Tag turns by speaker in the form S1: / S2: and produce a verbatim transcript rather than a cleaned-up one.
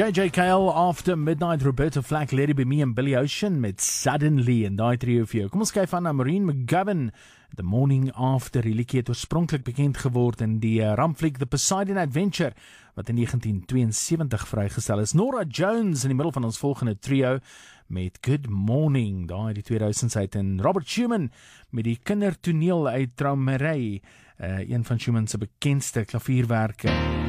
S1: J J K L After Midnight, Roberta Flack, Lady Be Me en Billy Ocean met Suddenly en daai trio vir jou. Kom ons kyk aan na Maureen McGovern, The Morning After. Die liedjie het oorspronklik bekend geword in die uh, rampfliek The Poseidon Adventure, wat in negentien tweeënsewentig vrygestel is. Nora Jones in die middel van ons volgende trio met Good Morning, daai die tweeduisends uit, en Robert Schumann met die kindertoneel uit Traumerei, uh, een van Schumann se bekendste klavierwerke.